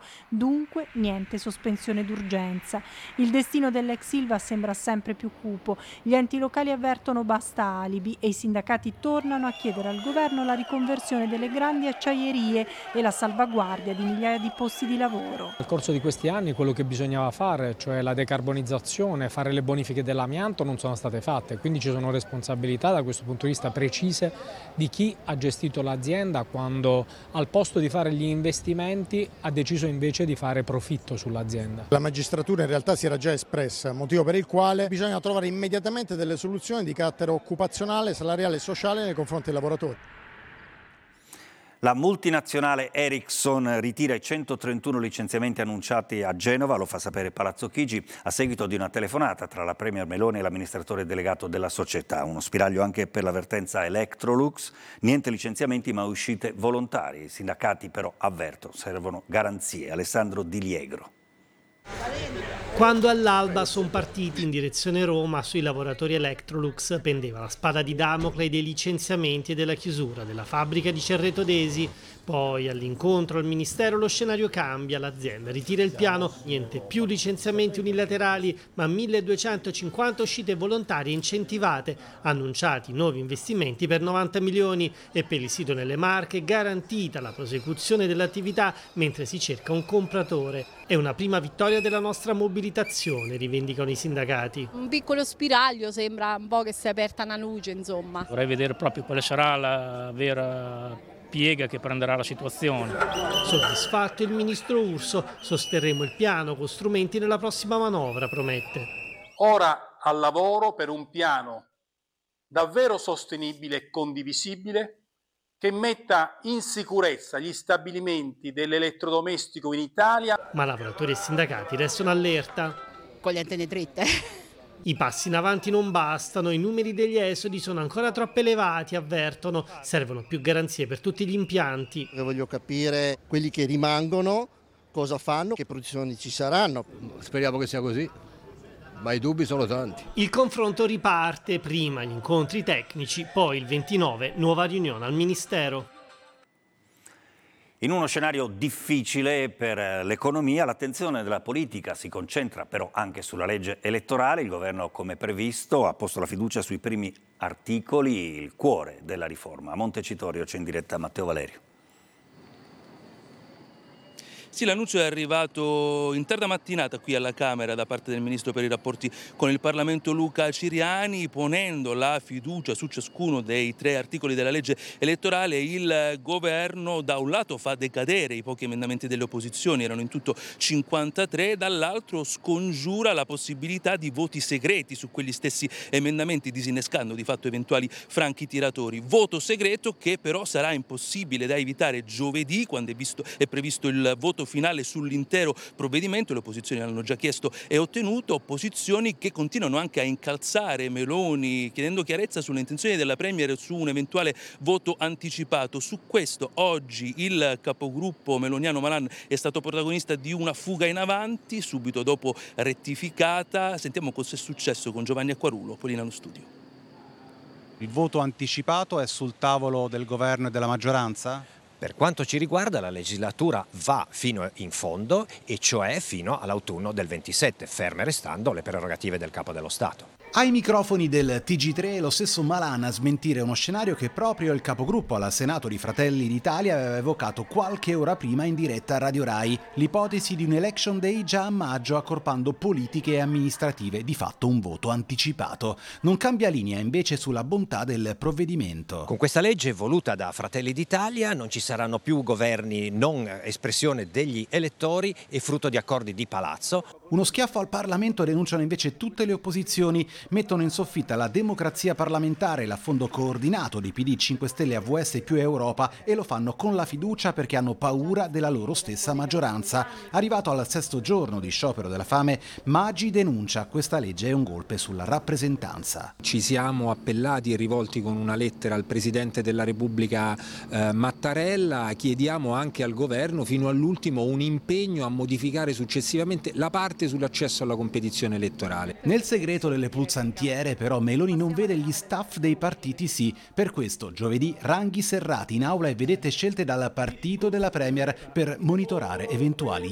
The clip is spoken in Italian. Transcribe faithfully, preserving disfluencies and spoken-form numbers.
Dunque niente sospensione d'urgenza. Il destino dell'ex Ilva sembra sempre più cupo. Gli enti locali avvertono basta alibi e i sindacati tornano a chiedere al governo la riconversione delle grandi acciaierie e la salvaguardia di migliaia di posti di lavoro. Nel corso di questi anni quello che bisognava fare, cioè la decarbonizzazione, fare le bonifiche dell'amianto, non sono state fatte, quindi ci sono responsabilità da questo punto di vista precise di chi ha gestito l'azienda quando al posto di fare gli investimenti ha deciso invece di fare profitto sull'azienda. La magistratura in realtà si era già espressa, motivo per il quale bisogna trovare immediatamente delle soluzioni di carattere occupazionale, salariale e sociale nei confronti dei lavoratori. La multinazionale Ericsson ritira i centotrentuno licenziamenti annunciati a Genova, lo fa sapere Palazzo Chigi, a seguito di una telefonata tra la Premier Meloni e l'amministratore delegato della società. Uno spiraglio anche per l'avvertenza Electrolux, niente licenziamenti ma uscite volontarie. I sindacati però avvertono, servono garanzie. Alessandro Di Liegro. Quando all'alba sono partiti in direzione Roma, sui lavoratori Electrolux pendeva la spada di Damocle dei licenziamenti e della chiusura della fabbrica di Cerreto d'Esi. Poi all'incontro al Ministero lo scenario cambia, l'azienda ritira il piano, niente più licenziamenti unilaterali, ma milleduecentocinquanta uscite volontarie incentivate, annunciati nuovi investimenti per novanta milioni e per il sito nelle Marche garantita la prosecuzione dell'attività mentre si cerca un compratore. È una prima vittoria della nostra mobilitazione, rivendicano i sindacati. Un piccolo spiraglio, sembra un po' che si è aperta una luce, insomma. Vorrei vedere proprio quale sarà la vera piega che prenderà la situazione. Soddisfatto il ministro Urso, sosterremo il piano con strumenti nella prossima manovra, promette. Ora al lavoro per un piano davvero sostenibile e condivisibile che metta in sicurezza gli stabilimenti dell'elettrodomestico in Italia. Ma lavoratori e sindacati restano allerta. Con le antenne dritte. I passi in avanti non bastano, i numeri degli esodi sono ancora troppo elevati, avvertono, servono più garanzie per tutti gli impianti. Io voglio capire quelli che rimangono, cosa fanno, che produzioni ci saranno. Speriamo che sia così, ma i dubbi sono tanti. Il confronto riparte, prima gli incontri tecnici, poi il ventinove, nuova riunione al Ministero. In uno scenario difficile per l'economia, l'attenzione della politica si concentra però anche sulla legge elettorale. Il governo, come previsto, ha posto la fiducia sui primi articoli, il cuore della riforma. A Montecitorio c'è in diretta Matteo Valerio. Sì, l'annuncio è arrivato in tarda mattinata qui alla Camera da parte del Ministro per i rapporti con il Parlamento Luca Ciriani, ponendo la fiducia su ciascuno dei tre articoli della legge elettorale. Il governo da un lato fa decadere i pochi emendamenti delle opposizioni, erano in tutto cinquantatré, dall'altro scongiura la possibilità di voti segreti su quegli stessi emendamenti, disinnescando di fatto eventuali franchi tiratori. Voto segreto che però sarà impossibile da evitare giovedì, quando è, visto, è previsto il voto finale sull'intero provvedimento. Le opposizioni hanno già chiesto e ottenuto, opposizioni che continuano anche a incalzare Meloni, chiedendo chiarezza sulle intenzioni della Premier su un eventuale voto anticipato. Su questo oggi il capogruppo meloniano Malan è stato protagonista di una fuga in avanti, subito dopo rettificata. Sentiamo cosa è successo con Giovanni Acquarulo, Polina allo studio. Il voto anticipato è sul tavolo del governo e della maggioranza? Per quanto ci riguarda, la legislatura va fino in fondo, e cioè fino all'autunno del ventisette, ferme restando le prerogative del Capo dello Stato. Ai microfoni del T G tre lo stesso Malan a smentire uno scenario che proprio il capogruppo al Senato di Fratelli d'Italia aveva evocato qualche ora prima in diretta a Radio Rai, l'ipotesi di un election day già a maggio accorpando politiche e amministrative, di fatto un voto anticipato. Non cambia linea invece sulla bontà del provvedimento. Con questa legge voluta da Fratelli d'Italia non ci saranno più governi non espressione degli elettori e frutto di accordi di palazzo. Uno schiaffo al Parlamento denunciano invece tutte le opposizioni, mettono in soffitta la democrazia parlamentare, l'affondo coordinato di P D, cinque Stelle, A V S più Europa, e lo fanno con la fiducia perché hanno paura della loro stessa maggioranza. Arrivato al sesto giorno di sciopero della fame, Maggi denuncia questa legge è un golpe sulla rappresentanza. Ci siamo appellati e rivolti con una lettera al Presidente della Repubblica eh, Mattarella, chiediamo anche al governo fino all'ultimo un impegno a modificare successivamente la parte sull'accesso alla competizione elettorale. Nel segreto delle pulsantiere però Meloni non vede gli staff dei partiti sì, per questo giovedì ranghi serrati in aula e vedette scelte dal partito della Premier per monitorare eventuali